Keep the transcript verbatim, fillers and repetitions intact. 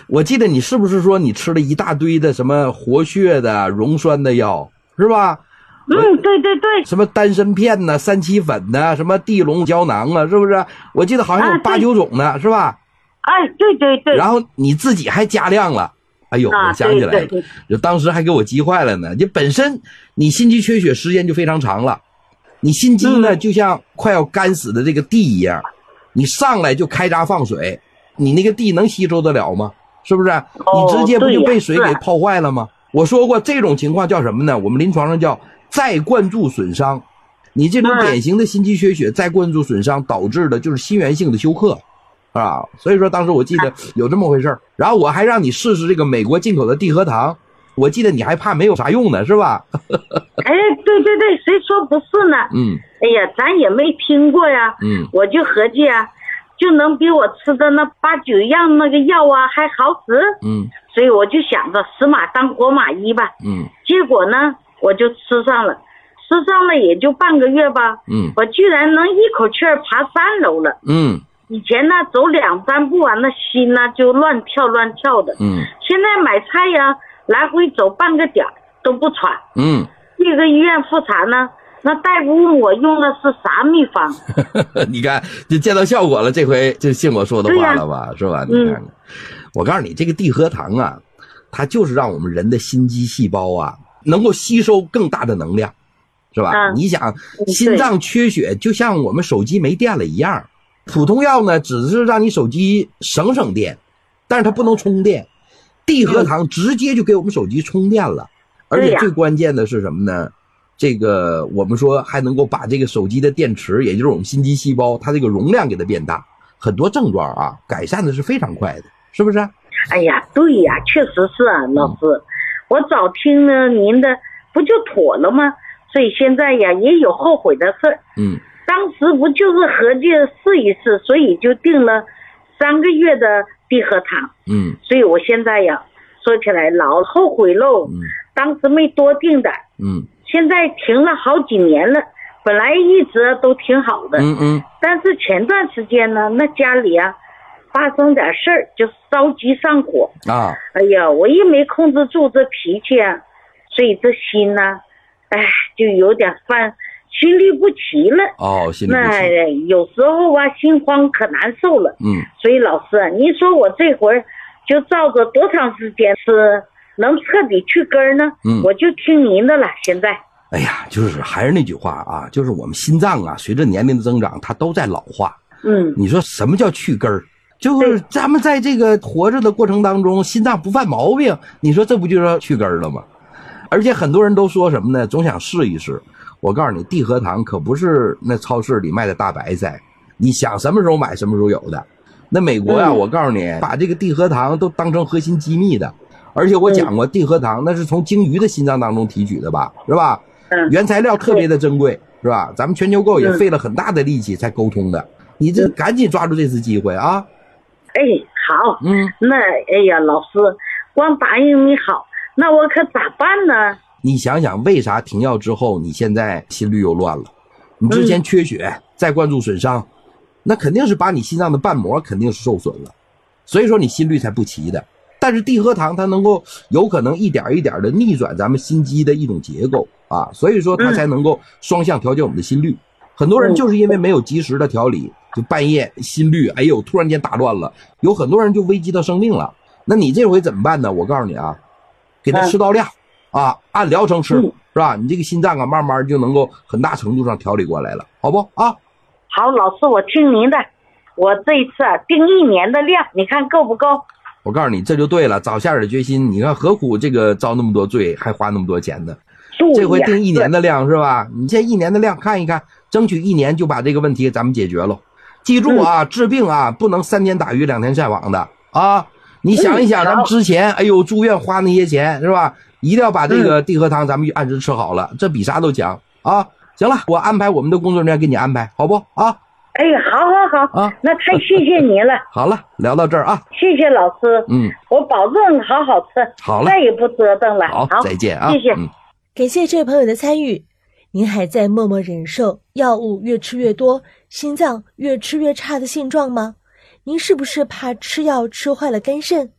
我记得你是不是说你吃了一大堆的什么活血的、溶酸的药，是吧？ 嗯，对对对。 什么丹参片呢、三七粉呢、什么地龙胶囊啊，是不是？我记得好像有八九种呢，是吧？ 哎，对对对。 然后你自己还加量了。哎呦，我想起来了，就当时还给我急坏了呢。就本身你心肌缺血时间就非常长了，你心肌呢、嗯、就像快要干死的这个地一样，你上来就开闸放水，你那个地能吸收得了吗？是不是？你直接不就被水给泡坏了吗？我说过这种情况叫什么呢？我们临床上叫再灌注损伤。你这种典型的心肌缺血再灌注损伤导致的就是心源性的休克。啊，所以说当时我记得有这么回事，然后我还让你试试这个美国进口的地核糖，我记得你还怕没有啥用呢，是吧？ 哎，对对对，谁说不是呢？ 嗯， 哎呀，咱也没听过呀。 嗯， 我就合计啊，就能比我吃的那八九样那个药啊还好使。 嗯， 所以我就想着死马当活马医吧。 嗯， 结果呢，我就吃上了，吃上了也就半个月吧。 嗯， 我居然能一口气儿爬三楼了。 嗯。 以前呢，走两三步啊，那心呢就乱跳乱跳的。 嗯， 现在买菜呀，来回走半个点都不喘。 嗯， 这个医院复查呢，那大夫问我用的是啥秘方？ 你看，就见到效果了，这回就信我说的话了吧，是吧？你看看，嗯、我告诉你，这个地核糖啊，它就是让我们人的心肌细胞啊，能够吸收更大的能量，是吧？嗯、你想，心脏缺血就像我们手机没电了一样。普通药呢，只是让你手机省省电，但是它不能充电。地核糖直接就给我们手机充电了，而且最关键的是什么呢？这个我们说还能够把这个手机的电池，也就是我们心肌细胞，它这个容量给它变大，很多症状啊改善的是非常快的，是不是？ 哎呀，对呀，确实是啊，老师，嗯、我早听了您的，不就妥了吗？所以现在呀也有后悔的事儿。 嗯。 当时不就是合计试一试，所以就定了三个月的地核糖。 嗯， 所以我现在呀，说起来老后悔喽。 嗯， 当时没多定的。 嗯， 现在停了好几年了，本来一直都挺好的。 嗯嗯。 但是前段时间呢，那家里啊发生点事儿，就着急上火啊。 哎呀，我一没控制住这脾气啊，所以这心呢，哎，就有点犯。心律不齐了哦，心律不齐。 那有时候啊，心慌可难受了。 嗯， 所以老师，您说我这会儿就照着多长时间吃能彻底去根呢？ 嗯， 我就听您的了。现在， 哎呀，就是还是那句话啊，就是我们心脏啊，随着年龄的增长，它都在老化。 嗯， 你说什么叫去根儿？就是咱们在这个活着的过程当中，心脏不犯毛病，你说这不就是去根儿了吗？而且很多人都说什么呢？总想试一试。我告诉你，地核糖可不是那超市里卖的大白菜，你想什么时候买什么时候有的。那美国呀、啊嗯，我告诉你，把这个地核糖都当成核心机密的。而且我讲过，地核糖那是从鲸鱼的心脏当中提取的吧，是吧？ 嗯， 原材料特别的珍贵，是吧？咱们全球购也费了很大的力气才沟通的。你这赶紧抓住这次机会啊！ 哎，好， 嗯， 那哎呀，老师，光答应你好，那我可咋办呢？ 你想想，为啥停药之后你现在心率又乱了？你之前缺血、嗯、再灌注损伤，那肯定是把你心脏的瓣膜肯定是受损了，所以说你心率才不齐的。但是地核糖它能够有可能一点一点的逆转咱们心肌的一种结构啊，所以说它才能够双向调节我们的心率。很多人就是因为没有及时的调理，就半夜心率哎呦突然间打乱了，有很多人就危及到生命了。那你这回怎么办呢？我告诉你啊，给他吃到量。啊，按疗程吃、嗯、是吧？你这个心脏啊，慢慢就能够很大程度上调理过来了，好不啊？ 好，老师，我听您的。我这一次啊，定一年的量，你看够不够？ 我告诉你，这就对了，早下点决心。你看何苦这个遭那么多罪，还花那么多钱呢？这回定一年的量是吧？你这一年的量看一看，争取一年就把这个问题咱们解决了。记住啊，嗯、治病啊，不能三天打鱼两天晒网的啊！你想一想，咱们之前，哎呦，住院花那些钱是吧？一定要把这个地核糖咱们按时吃好了、嗯、这比啥都强啊！行了，我安排我们的工作人员给你安排好不啊？ 哎，好好好啊，那太谢谢您了。 好了，聊到这儿啊， 谢谢老师。 嗯， 我保证好好吃。 好了， 再也不折腾了。 好， 好， 再见啊， 谢谢、 嗯。 感谢这位朋友的参与。您还在默默忍受药物越吃越多，心脏越吃越差的现状吗？您是不是怕吃药吃坏了肝肾？